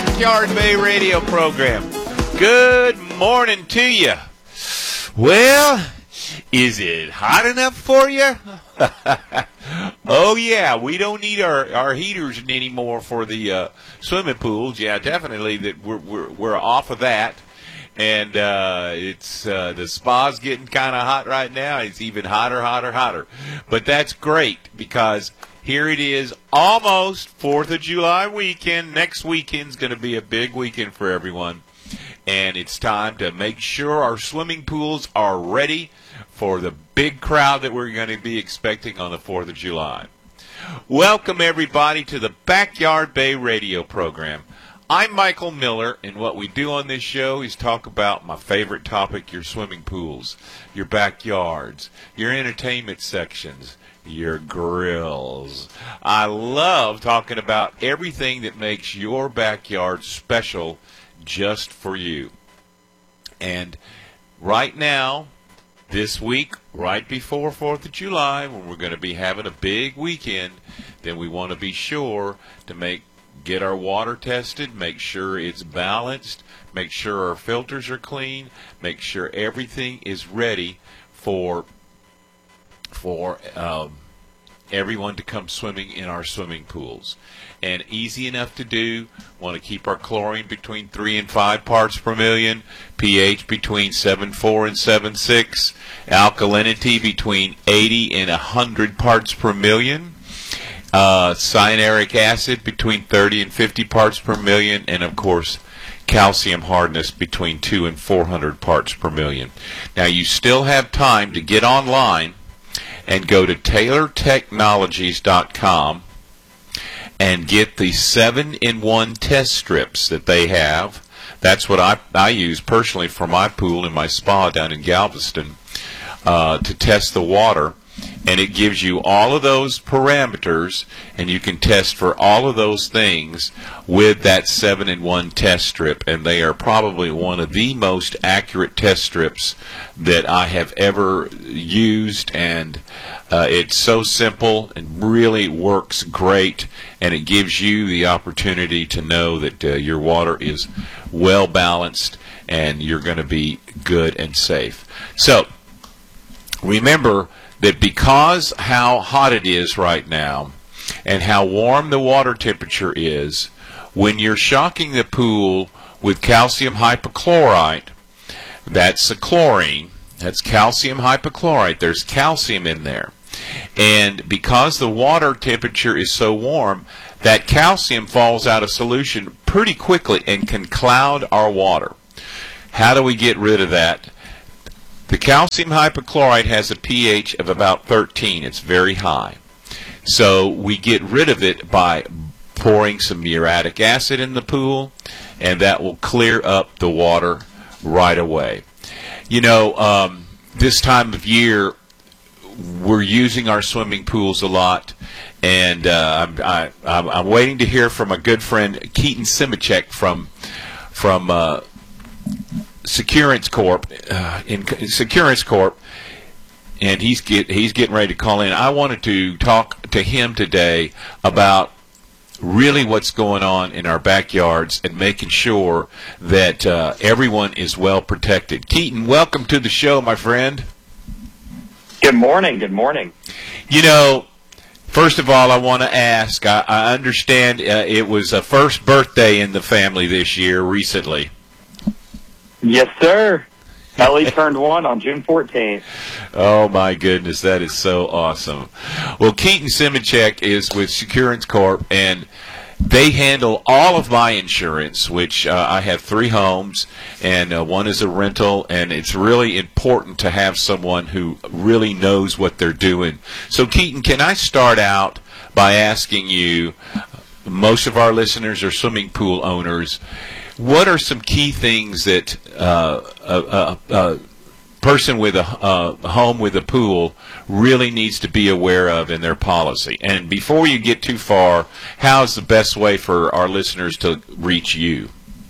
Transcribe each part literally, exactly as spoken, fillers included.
Backyard Bay radio program. Good morning to you. Well, is it hot enough for you? Oh, yeah, we don't need our, our heaters anymore for the uh, swimming pools. Yeah, definitely that we're, we're, we're off of that. And uh, it's uh, the spa's getting kind of hot right now. It's even hotter, hotter, hotter. But that's great because here it is, almost fourth of July weekend. Next weekend's going to be a big weekend for everyone. And it's time to make sure our swimming pools are ready for the big crowd that we're going to be expecting on the fourth of July. Welcome, everybody, to the Backyard Bay radio program. I'm Michael Miller, and what we do on this show is talk about my favorite topic, your swimming pools, your backyards, your entertainment sections, your grills. I love talking about everything that makes your backyard special just for you. And right now, this week, right before fourth of July, when we're going to be having a big weekend, then we want to be sure to make get our water tested, make sure it's balanced, make sure our filters are clean, make sure everything is ready for for um, everyone to come swimming in our swimming pools. And easy enough to do. Want to keep our chlorine between three and five parts per million, pH between seven point four and seven point six, alkalinity between eighty and one hundred parts per million. Uh, cyanuric acid between thirty and fifty parts per million, and of course calcium hardness between two and four hundred parts per million. Now you still have time to get online and go to Taylor Technologies dot com and get the seven in one test strips that they have. That's what I, I use personally for my pool and my spa down in Galveston uh, to test the water. And it gives you all of those parameters, and you can test for all of those things with that seven in one test strip. And they are probably one of the most accurate test strips that I have ever used. And uh, it's so simple and really works great. And it gives you the opportunity to know that uh, your water is well balanced and you're going to be good and safe. So remember that because how hot it is right now and how warm the water temperature is, when you're shocking the pool with calcium hypochlorite, that's the chlorine, that's calcium hypochlorite, there's calcium in there. And because the water temperature is so warm, that calcium falls out of solution pretty quickly and can cloud our water. How do we get rid of that? The calcium hypochlorite has a pH of about thirteen. It's very high. So we get rid of it by pouring some muriatic acid in the pool, and that will clear up the water right away. You know, um, this time of year, we're using our swimming pools a lot, and uh, I'm, I, I'm, I'm waiting to hear from a good friend, Keaton Simachek from from uh, Securance Corp, uh, in Securance Corp, and he's get he's getting ready to call in. I wanted to talk to him today about really what's going on in our backyards and making sure that uh, everyone is well protected. Keaton, welcome to the show, my friend. Good morning. Good morning. You know, first of all, I want to ask. I, I understand uh, it was a first birthday in the family this year recently. Yes, sir. Ellie turned one on June fourteenth. Oh, my goodness. That is so awesome. Well, Keaton Simachek is with Securance Corp, and they handle all of my insurance, which uh, I have three homes, and uh, one is a rental, and it's really important to have someone who really knows what they're doing. So, Keaton, can I start out by asking you, most of our listeners are swimming pool owners, what are some key things that uh, a, a, a person with a, a home with a pool really needs to be aware of in their policy? And before you get too far, how's the best way for our listeners to reach you?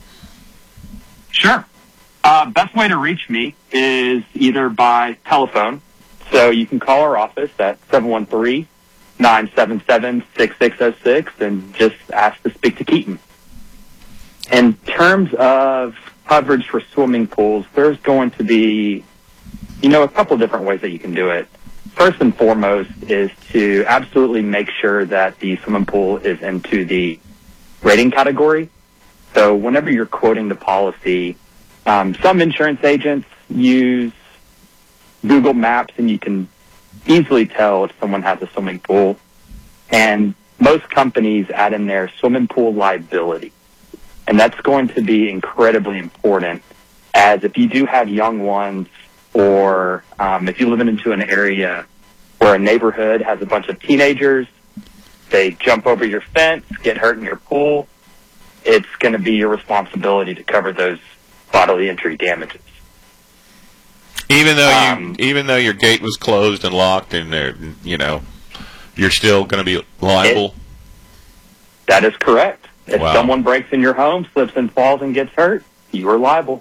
Sure. Uh, best way to reach me is either by telephone. So you can call our office at seven one three, nine seven seven, six six zero six and just ask to speak to Keaton. in terms of coverage for swimming pools, there's going to be, you know, a couple different ways that you can do it. First and foremost is to absolutely make sure that the swimming pool is into the rating category. So whenever you're quoting the policy, um, some insurance agents use Google Maps, and you can easily tell if someone has a swimming pool. And most companies add in their swimming pool liability. And that's going to be incredibly important, as if you do have young ones, or um, if you live into an area where a neighborhood has a bunch of teenagers, they jump over your fence, get hurt in your pool, it's going to be your responsibility to cover those bodily injury damages. Even though you, Um, even though your gate was closed and locked, and there, you know, you're still going to be liable. It, that is correct. If Wow. someone breaks in your home, slips and falls, and gets hurt, you are liable.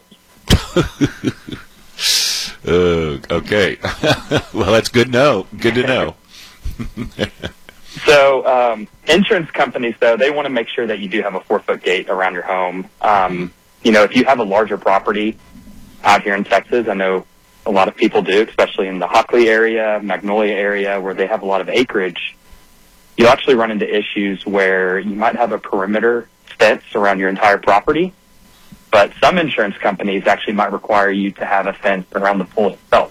Uh, okay. Well, that's good. Know. Good to know. So, um, insurance companies, though, they want to make sure that you do have a four-foot gate around your home. Um, you know, if you have a larger property out here in Texas, I know a lot of people do, especially in the Hockley area, Magnolia area, where they have a lot of acreage. You'll actually run into issues where you might have a perimeter fence around your entire property, but some insurance companies actually might require you to have a fence around the pool itself,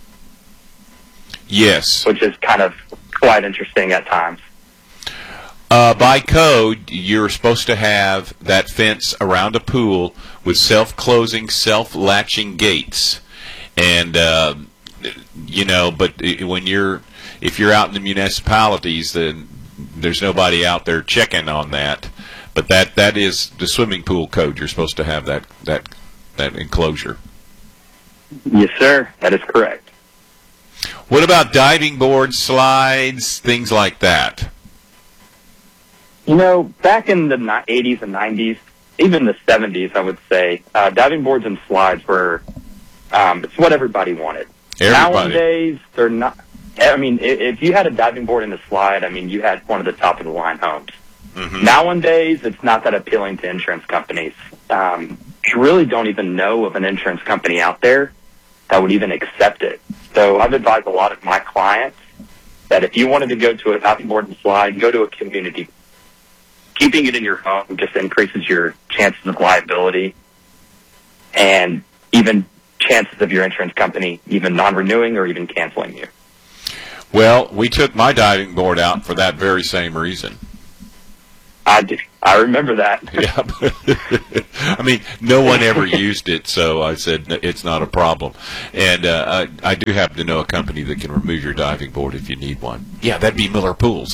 Yes. which is kind of quite interesting at times. Uh, by code, you're supposed to have that fence around a pool with self-closing, self-latching gates, and uh, you know. But when you're, if you're out in the municipalities, then there's nobody out there checking on that. But that that is the swimming pool code. You're supposed to have that that that enclosure. Yes, sir. That is correct. What about diving boards, slides, things like that? You know, back in the ni- eighties and nineties, even the seventies, I would say, uh, diving boards and slides were, um, it's what everybody wanted. Everybody. Nowadays, they're not, I mean, i- if you had a diving board and a slide, I mean, you had one of the top of the line homes. Mm-hmm. Nowadays, it's not that appealing to insurance companies. Um, you really don't even know of an insurance company out there that would even accept it. So I've advised a lot of my clients that if you wanted to go to a diving board and slide, go to a community. Keeping it in your home just increases your chances of liability and even chances of your insurance company even non-renewing or even canceling you. Well, we took my diving board out for that very same reason. I do. I remember that. Yeah. I mean, no one ever used it, so I said it's not a problem. And uh, I, I do happen to know a company that can remove your diving board if you need one. Yeah, that'd be Miller Pools.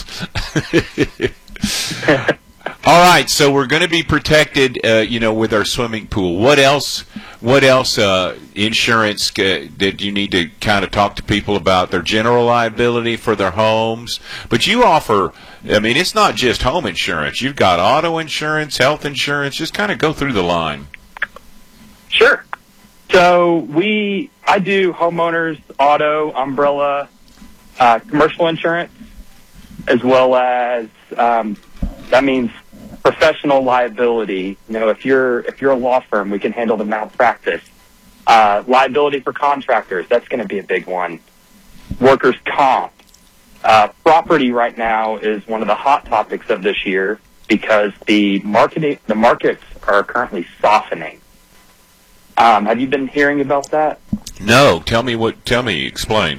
All right, so we're going to be protected, uh, you know, with our swimming pool. What else? What else? Uh, insurance uh, that you need to kind of talk to people about their general liability for their homes. But you offer. I mean, it's not just home insurance. You've got auto insurance, health insurance. Just kind of go through the line. Sure. So we, I do homeowners, auto, umbrella, uh, commercial insurance, as well as um, that means professional liability. You know, if you're if you're a law firm, we can handle the malpractice. Uh, liability for contractors, that's going to be a big one. Workers' comp. Uh, property right now is one of the hot topics of this year because the marketing, the markets are currently softening. Um, have you been hearing about that? No, tell me what. Tell me, explain.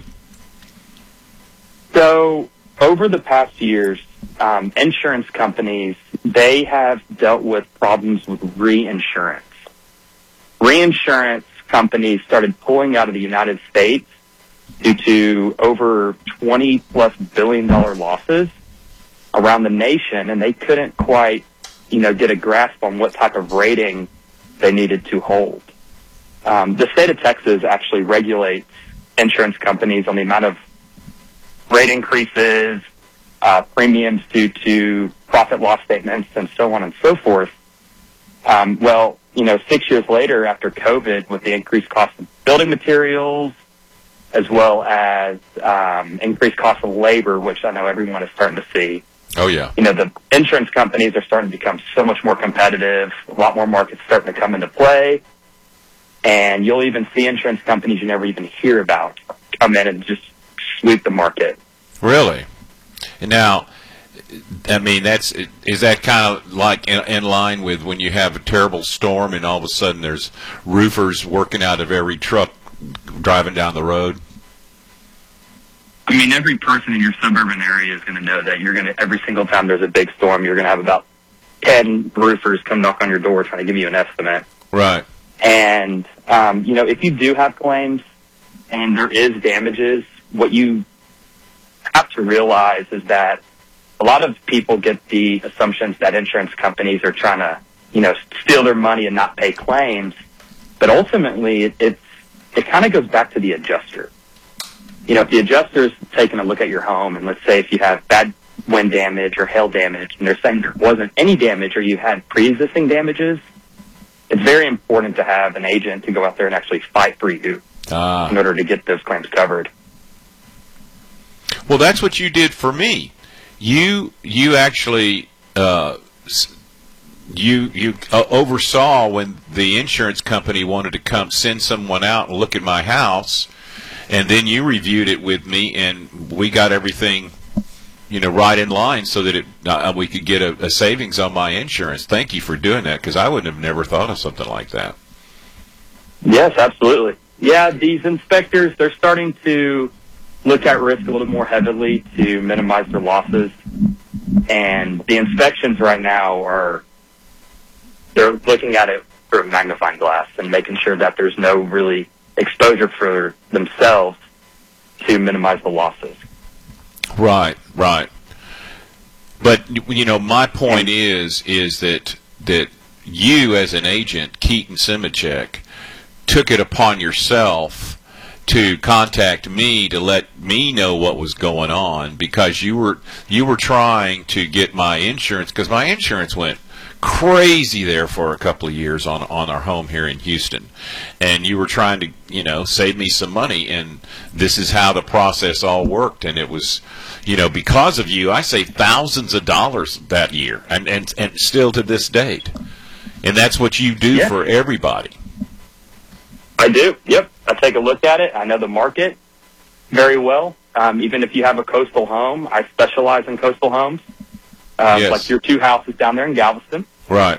So over the past years, um, insurance companies, they have dealt with problems with reinsurance. Reinsurance companies started pulling out of the United States due to over twenty plus billion dollar losses around the nation, and they couldn't quite, you know, get a grasp on what type of rating they needed to hold. Um, the state of Texas actually regulates insurance companies on the amount of rate increases, uh, premiums due to profit loss statements, and so on and so forth. Um, well, you know, six years later after COVID, with the increased cost of building materials, as well as um, increased cost of labor, which I know everyone is starting to see. Oh, yeah. You know, the insurance companies are starting to become so much more competitive. A lot more markets starting to come into play. And you'll even see insurance companies you never even hear about come in and just sweep the market. Really? And now, I mean, that's is that kind of like in, in line with when you have a terrible storm and all of a sudden there's roofers working out of every truck driving down the road? I mean, every person in your suburban area is going to know that you're going to, every single time there's a big storm, you're going to have about ten roofers come knock on your door trying to give you an estimate. Right. And, um, you know, if you do have claims and there is damages, what you have to realize is that a lot of people get the assumptions that insurance companies are trying to, you know, steal their money and not pay claims. But ultimately, it, it's, it kind of goes back to the adjuster. You know, if the adjuster's taking a look at your home, and let's say if you have bad wind damage or hail damage, and they're saying there wasn't any damage or you had pre-existing damages, it's very important to have an agent to go out there and actually fight for you ah. in order to get those claims covered. Well, that's what you did for me. You you actually uh, you you uh, oversaw when the insurance company wanted to come send someone out and look at my house. And then you reviewed it with me, and we got everything, you know, right in line so that it uh, we could get a, a savings on my insurance. Thank you for doing that, because I wouldn't have never thought of something like that. Yes, absolutely. Yeah, these inspectors, they're starting to look at risk a little more heavily to minimize their losses. And the inspections right now are, they're looking at it through a magnifying glass and making sure that there's no really exposure for themselves to minimize the losses. Right, right. But, you know, my point is is that that you as an agent, Keaton Simachek, took it upon yourself to contact me to let me know what was going on, because you were you were trying to get my insurance, because my insurance went crazy there for a couple of years on on our home here in Houston, and you were trying to, you know, save me some money, and this is how the process all worked. And it was, you know, because of you, I saved thousands of dollars that year, and and, and still to this date. And that's what you do yeah. for everybody. I do. Yep. I take a look at it. I know the market very well. Um, even if you have a coastal home, I specialize in coastal homes. Uh, yes. Like your two houses down there in Galveston. Right.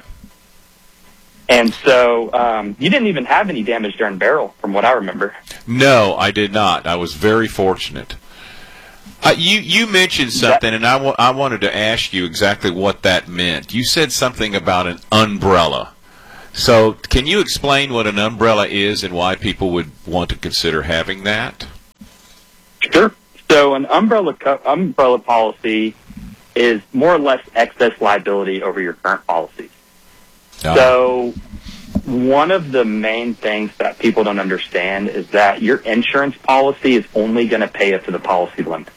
And so um, you didn't even have any damage during Beryl, from what I remember. No, I did not. I was very fortunate. Uh, you you mentioned something, and I, w- I wanted to ask you exactly what that meant. You said something about an umbrella. So can you explain what an umbrella is and why people would want to consider having that? Sure. So an umbrella co- umbrella policy is more or less excess liability over your current policies. Oh. So one of the main things that people don't understand is that your insurance policy is only going to pay up to the policy limits.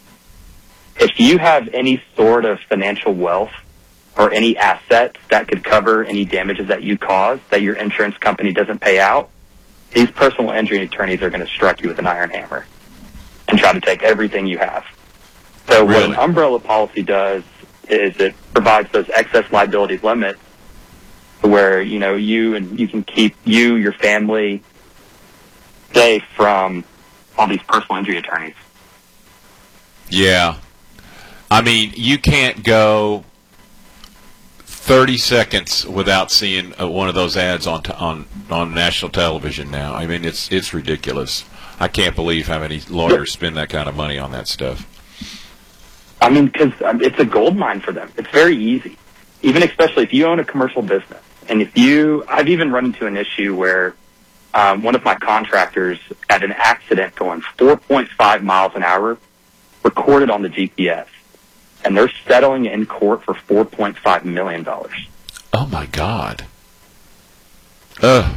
If you have any sort of financial wealth or any assets that could cover any damages that you cause that your insurance company doesn't pay out, these personal injury attorneys are going to strike you with an iron hammer and try to take everything you have. So Really? what an umbrella policy does is it provides those excess liability limits where, you know, you and you can keep you, your family safe from all these personal injury attorneys. Yeah. I mean, you can't go thirty seconds without seeing uh, one of those ads on t- on on national television now. I mean, it's it's ridiculous. I can't believe how many lawyers spend that kind of money on that stuff. I mean, because um, it's a gold mine for them. It's very easy, even especially if you own a commercial business. And if you, I've even run into an issue where um, one of my contractors had an accident going four point five miles an hour, recorded on the G P S, and they're settling in court for four point five million dollars. Oh my God! Ugh.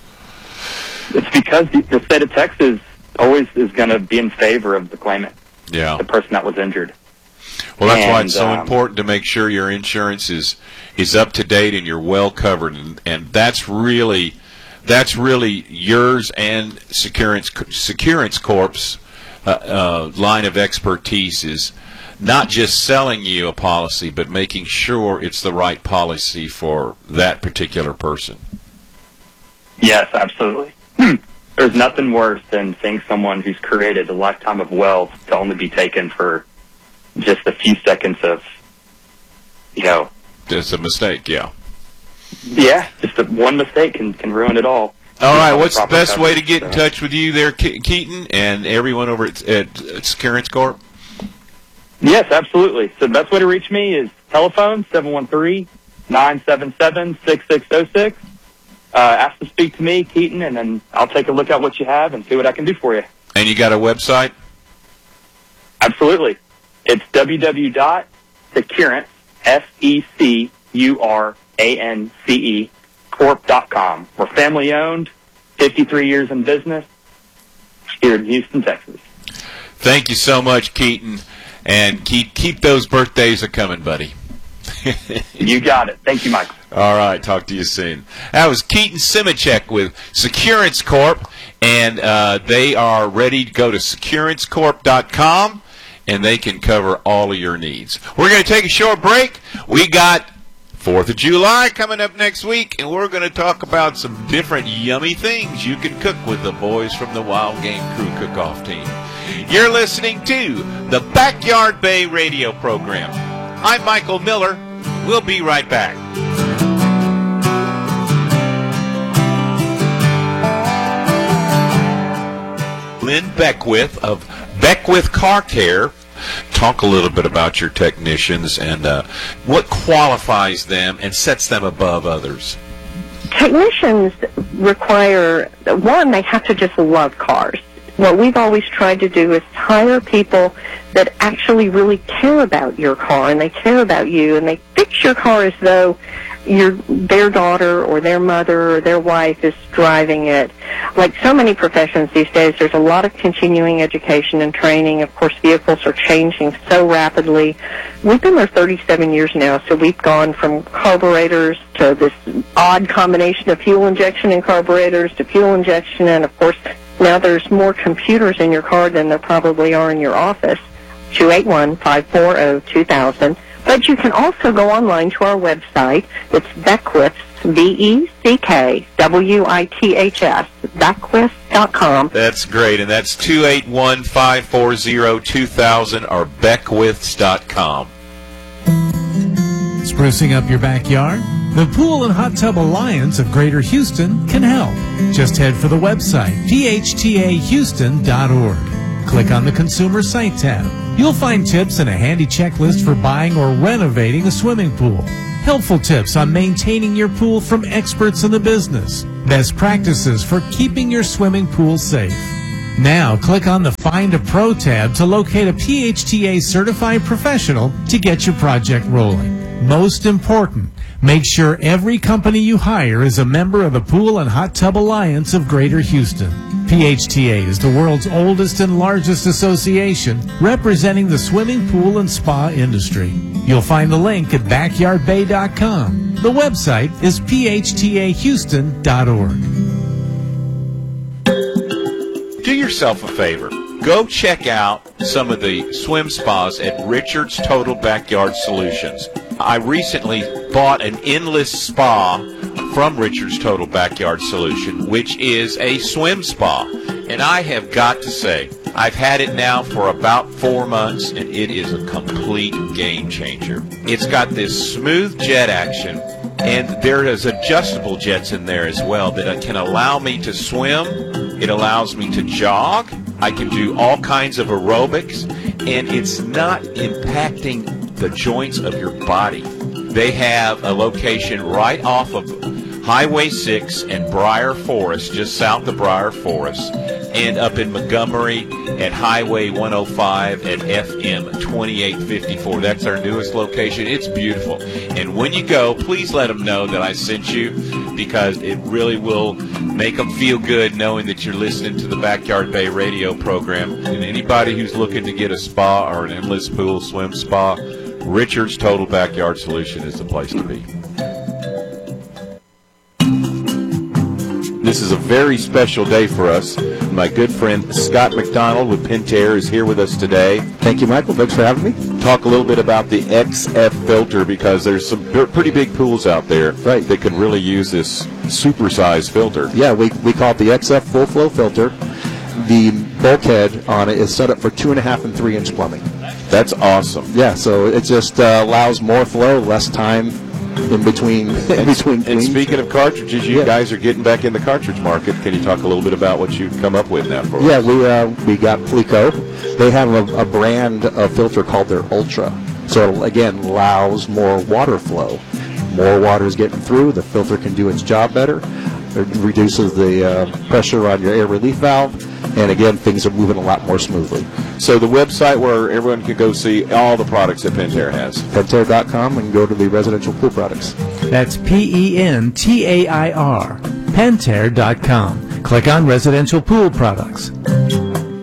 It's because the, the state of Texas always is going to be in favor of the claimant, Yeah. the person that was injured. Well, that's and, why it's so um, important to make sure your insurance is is up to date and you're well covered, and, and that's really that's really yours and Securance Securance Corp's uh, uh, line of expertise is not just selling you a policy, but making sure it's the right policy for that particular person. Yes, absolutely. There's nothing worse than seeing someone who's created a lifetime of wealth to only be taken for just a few seconds of, you know. Just a mistake, yeah. Yeah, just a, one mistake can, can ruin it all. All right, what's the best way to get in touch with you there, Ke- Keaton, and everyone over at, at Securance Corp? Yes, absolutely. So the best way to reach me is telephone seven one three, nine seven seven, six six zero six. Uh, ask to speak to me, Keaton, and then I'll take a look at what you have and see what I can do for you. And you got a website? Absolutely. It's w w w dot securance, S E C U R A N C E, corp dot com. We're family-owned, fifty-three years in business, here in Houston, Texas. Thank you so much, Keaton, and keep keep those birthdays a-coming, buddy. You got it. Thank you, Michael. All right, talk to you soon. That was Keaton Simicek with Securance Corp, and uh, they are ready to go to securance corp dot com, and they can cover all of your needs. We're going to take a short break. We got fourth of July coming up next week, and we're going to talk about some different yummy things you can cook with the boys from the Wild Game Crew Cook-Off Team. You're listening to the Backyard Bay radio program. I'm Michael Miller. We'll be right back. Lynn Beckwith of Beckwith Car Care. Talk a little bit about your technicians and uh, what qualifies them and sets them above others. Technicians require, one, they have to just love cars. What we've always tried to do is hire people that actually really care about your car, and they care about you, and they fix your car as though your their daughter or their mother or their wife is driving it. Like so many professions these days, there's a lot of continuing education and training. Of course, vehicles are changing so rapidly. We've been there thirty-seven years now, so we've gone from carburetors to this odd combination of fuel injection and carburetors to fuel injection, and of course, now there's more computers in your car than there probably are in your office. two eight one, five four zero, two thousand. But you can also go online to our website. It's Beckwiths, B E C K W I T H S, Beckwiths dot com. That's great, and that's two eight one, five four zero, two thousand or Beckwiths dot com. Sprucing up your backyard? The Pool and Hot Tub Alliance of Greater Houston can help. Just head for the website, P H T A Houston dot org. Click on the Consumer Site tab. You'll find tips and a handy checklist for buying or renovating a swimming pool. Helpful tips on maintaining your pool from experts in the business. Best practices for keeping your swimming pool safe. Now, click on the Find a Pro tab to locate a P H T A certified professional to get your project rolling. Most important, make sure every company you hire is a member of the Pool and Hot Tub Alliance of Greater Houston. P H T A is the world's oldest and largest association representing the swimming pool and spa industry. You'll find the link at backyard bay dot com. The website is P H T A Houston dot org. Do yourself a favor. Go check out some of the swim spas at Richard's Total Backyard Solutions. I recently bought an endless spa from Richard's Total Backyard Solution, which is a swim spa. And I have got to say, I've had it now for about four months, and it is a complete game changer. It's got this smooth jet action, and there is adjustable jets in there as well that can allow me to swim. It allows me to jog. I can do all kinds of aerobics, and it's not impacting the joints of your body. They have a location right off of Highway six and Briar Forest, just south of Briar Forest, and up in Montgomery at Highway one oh five at F M twenty-eight fifty-four. That's our newest location. It's beautiful. And when you go, please let them know that I sent you, because it really will make them feel good knowing that you're listening to the Backyard Bay radio program. And anybody who's looking to get a spa or an endless pool swim spa, Richard's Total Backyard Solution is the place to be. This is a very special day for us. and my good friend Scott McDonald with Pentair is here with us today. Thank you, Michael. Thanks for having me. Talk a little bit about the X F filter, because there's some pretty big pools out there right. that could really use this super-sized filter. Yeah, we, we call it the X F full flow filter. The bulkhead on it is set up for two and a half and three inch plumbing. That's awesome. Yeah, so it just uh, allows more flow, less time in between. in and, between. And speaking of cartridges, you yeah. guys are getting back in the cartridge market. Can you talk a little bit about what you've come up with now for yeah, us? Yeah, we uh, we got Plico. They have a, a brand of filter called their Ultra. So again, allows more water flow. More water is getting through. The filter can do its job better. It reduces the uh, pressure on your air relief valve. And again, things are moving a lot more smoothly. So the website where everyone can go see all the products that Pentair has. Pentair dot com, and go to the residential pool products. That's P E N T A I R, Pentair dot com. Click on residential pool products.